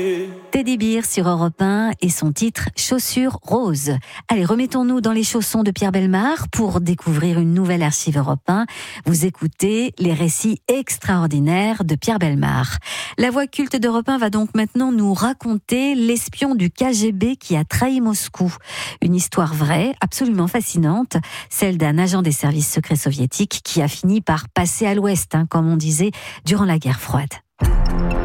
Teddy Beer sur Europe 1 et son titre « Chaussures roses ». Allez, remettons-nous dans les chaussons de Pierre Bellemare pour découvrir une nouvelle archive Europe 1. Vous écoutez les récits extraordinaires de Pierre Bellemare. La voix culte d'Europe 1 va donc maintenant nous raconter l'espion du KGB qui a trahi Moscou. Une histoire vraie, absolument fascinante, celle d'un agent des services secrets soviétiques qui a fini par passer à l'ouest, comme on disait, durant la guerre froide.